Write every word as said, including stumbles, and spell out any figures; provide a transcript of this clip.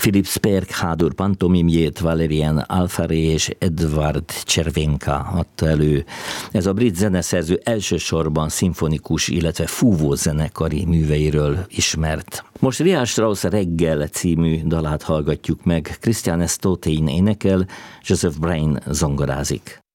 Philip Sperk hádur pantomimjét Valerian Alfari és Edward Cervenka adta elő. Ez a brit zeneszerző elsősorban szimfonikus, illetve fúvó zenekari műveiről ismert. Most Richard Strauss Reggel című dalát hallgatjuk meg, Christiane Stottein énekel, Joseph Brain zongorázik.